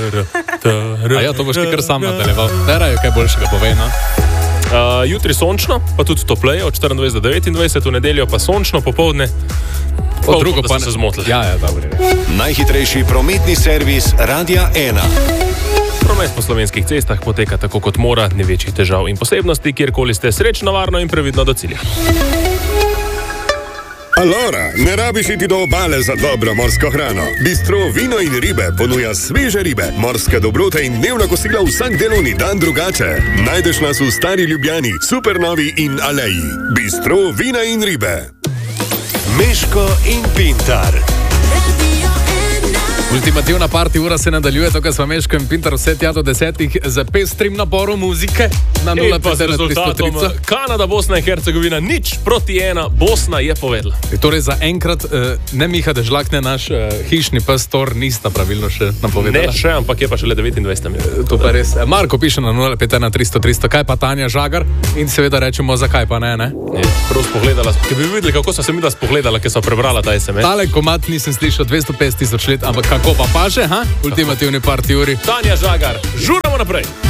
A ja, to boš ti kar sam nadaljeval. Teraj, kaj boljšega povej, no? Jutri sončno, pa tudi topleje, od 24 do 29, v nedeljo pa sončno, popoldne. Od drugo pa se zmotili. Ja, dobro. Najhitrejši prometni servis Radia 1. Promet po slovenskih cestah poteka tako kot mora, ni večjih težav in posebnosti, kjerkoli ste srečno, varno in previdno do cilja. Alora, ne rabiš iti do obale za dobro morsko hrano. Bistro Vino in ribe ponuja sveže ribe, morske dobrote in dnevna kosila vsak delovni dan drugače. Najdeš nas v Stari Ljubljani, Supernovi in Aleji. Bistro Vina in ribe. Meško in Pintar. Ultimativna party ura se nadaljuje, tukaj smo Meško in Pintar vse tja do 10 za pestrim naborom muzike na 0,330. Kanada, Bosna in Hercegovina 0-1, Bosna je povedla. Torej za enkrat ne Miha Dežlak, ne naš hišni pes Thor nista pravilno še napovedala. Ne še, ampak je pa šele 29 minut. To pa res. Marko piše na 0,5-300, kaj pa Tanja Žagar in seveda rečemo, zakaj pa ne? Prav spogledala, ki bi videli, kako so se mi da spogledala, ki so prebrala ta SMS. Tale komad nisem slišal 250 000 let, ampak kako pa že, ha? Ultimativni party uri. Tanja Žagar, žuramo naprej.